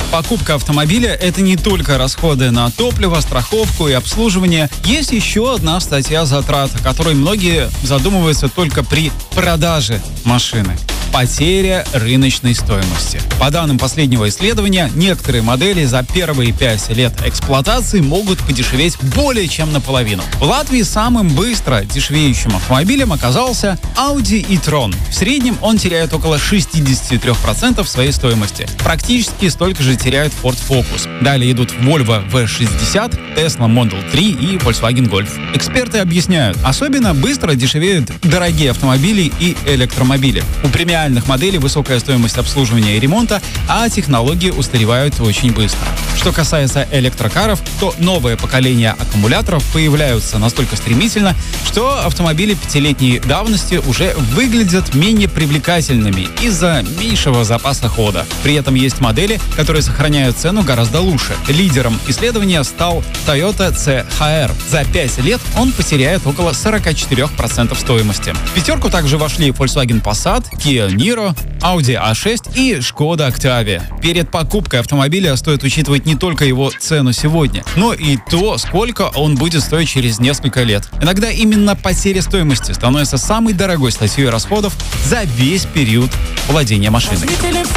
Покупка автомобиля – это не только расходы на топливо, страховку и обслуживание. Есть еще одна статья затрат, о которой многие задумываются только при продаже машины. Потеря рыночной стоимости. По данным последнего исследования, некоторые модели за первые 5 лет эксплуатации могут подешеветь более чем наполовину. В Латвии самым быстро дешевеющим автомобилем оказался Audi e-tron. В среднем он теряет около 63% своей стоимости. Практически столько же теряет Ford Focus. Далее идут Volvo V60, Tesla Model 3 и Volkswagen Golf. Эксперты объясняют, особенно быстро дешевеют дорогие автомобили и электромобили. У премиальных моделей высокая стоимость обслуживания и ремонта, а технологии устаревают очень быстро. Что касается электрокаров, то новое поколение аккумуляторов появляются настолько стремительно, что автомобили 5-летней давности уже выглядят менее привлекательными из-за меньшего запаса хода. При этом есть модели, которые сохраняют цену гораздо лучше. Лидером исследования стал Toyota CHR. За 5 лет он потеряет около 44% стоимости. В пятерку также вошли Volkswagen Passat, Kia Niro, Audi A6 и Skoda Octavia. Перед покупкой автомобиля стоит учитывать не только его цену сегодня, но и то, сколько он будет стоить через несколько лет. Иногда именно потеря стоимости становится самой дорогой статьей расходов за весь период владения машиной.